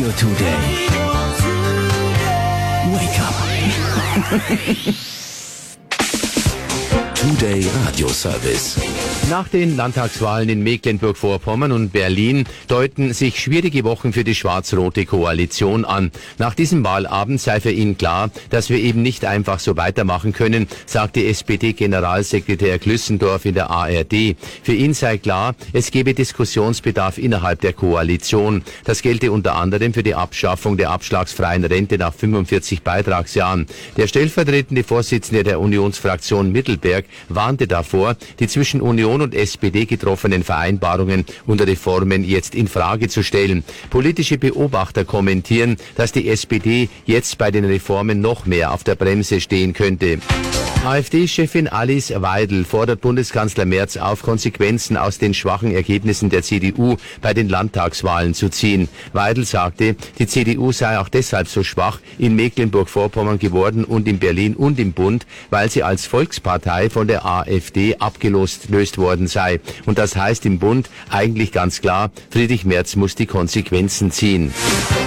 Radio Today. Wake up. Today Radio Service. Nach den Landtagswahlen in Mecklenburg-Vorpommern und Berlin deuten sich schwierige Wochen für die schwarz-rote Koalition an. Nach diesem Wahlabend sei für ihn klar, dass wir eben nicht einfach so weitermachen können, sagte SPD-Generalsekretär Glüssendorf in der ARD. Für ihn sei klar, es gebe Diskussionsbedarf innerhalb der Koalition. Das gelte unter anderem für die Abschaffung der abschlagsfreien Rente nach 45 Beitragsjahren. Der stellvertretende Vorsitzende der Unionsfraktion Mittelberg warnte davor, die zwischen Union und SPD getroffenen Vereinbarungen und Reformen jetzt in Frage zu stellen. Politische Beobachter kommentieren, dass die SPD jetzt bei den Reformen noch mehr auf der Bremse stehen könnte. AfD-Chefin Alice Weidel fordert Bundeskanzler Merz auf, Konsequenzen aus den schwachen Ergebnissen der CDU bei den Landtagswahlen zu ziehen. Weidel sagte, die CDU sei auch deshalb so schwach in Mecklenburg-Vorpommern geworden und in Berlin und im Bund, weil sie als Volkspartei von der AfD abgelöst worden sei. Und das heißt im Bund eigentlich ganz klar, Friedrich Merz muss die Konsequenzen ziehen.